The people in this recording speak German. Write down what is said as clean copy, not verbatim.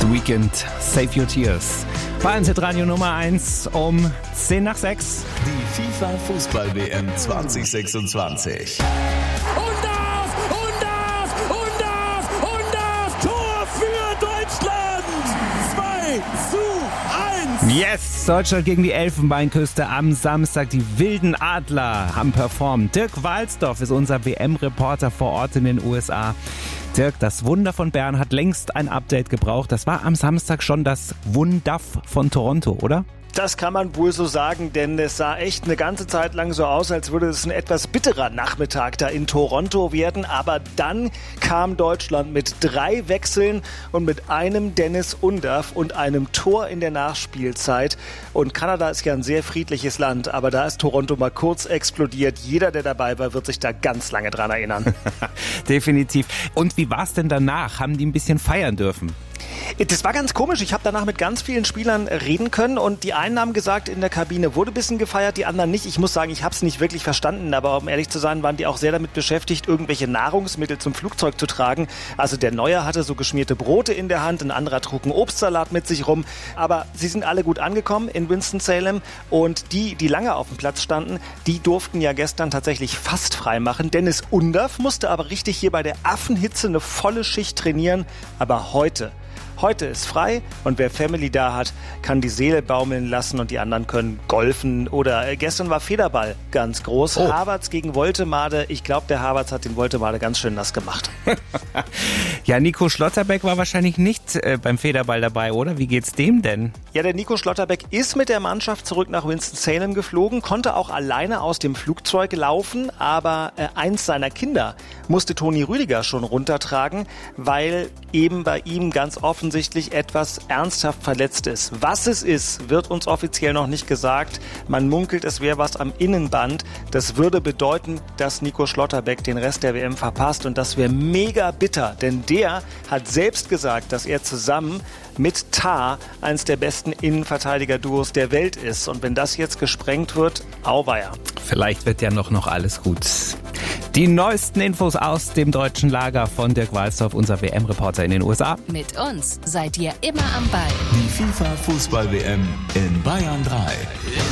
The Weeknd, Save Your Tears. Bei 1 Radio Nummer 1 um 10 nach 6. Die FIFA-Fußball-WM 2026. Tor für Deutschland! 2:1! Yes, Deutschland gegen die Elfenbeinküste am Samstag. Die wilden Adler haben performt. Dirk Walsdorf ist unser WM-Reporter vor Ort in den USA. Dirk, das Wunder von Bern hat längst ein Update gebraucht. Das war am Samstag schon das Wundaff von Toronto, oder? Das kann man wohl so sagen, denn es sah echt eine ganze Zeit lang so aus, als würde es ein etwas bitterer Nachmittag da in Toronto werden. Aber dann kam Deutschland mit 3 Wechseln und mit einem Dennis Undaff und einem Tor in der Nachspielzeit. Und Kanada ist ja ein sehr friedliches Land, aber da ist Toronto mal kurz explodiert. Jeder, der dabei war, wird sich da ganz lange dran erinnern. Definitiv. Und wie war es denn danach? Haben die ein bisschen feiern dürfen? Das war ganz komisch. Ich habe danach mit ganz vielen Spielern reden können und die einen haben gesagt, in der Kabine wurde ein bisschen gefeiert, die anderen nicht. Ich muss sagen, ich habe es nicht wirklich verstanden, aber um ehrlich zu sein, waren die auch sehr damit beschäftigt, irgendwelche Nahrungsmittel zum Flugzeug zu tragen. Also der Neuer hatte so geschmierte Brote in der Hand, ein anderer trug einen Obstsalat mit sich rum. Aber sie sind alle gut angekommen in Winston-Salem und die lange auf dem Platz standen, die durften ja gestern tatsächlich fast frei machen. Dennis Undaff musste aber richtig hier bei der Affenhitze eine volle Schicht trainieren. Aber heute ist frei und wer Family da hat, kann die Seele baumeln lassen und die anderen können golfen. Oder gestern war Federball ganz groß. Oh. Havertz gegen Woltemade. Ich glaube, der Havertz hat den Woltemade ganz schön nass gemacht. Ja, Nico Schlotterbeck war wahrscheinlich nicht beim Federball dabei, oder? Wie geht's dem denn? Ja, der Nico Schlotterbeck ist mit der Mannschaft zurück nach Winston-Salem geflogen, konnte auch alleine aus dem Flugzeug laufen, aber eins seiner Kinder musste Toni Rüdiger schon runtertragen, weil eben bei ihm ganz offensichtlich etwas ernsthaft verletzt ist. Was es ist, wird uns offiziell noch nicht gesagt. Man munkelt, es wäre was am Innenband. Das würde bedeuten, dass Nico Schlotterbeck den Rest der WM verpasst und das wäre mega bitter, denn der hat selbst gesagt, dass er zusammen mit Tah eins der besten Innenverteidiger-Duos der Welt ist. Und wenn das jetzt gesprengt wird, auweia. Vielleicht wird ja noch alles gut. Die neuesten Infos aus dem deutschen Lager von Dirk Walsdorf, unser WM-Reporter in den USA. Mit uns seid ihr immer am Ball. Die FIFA-Fußball-WM in Bayern 3.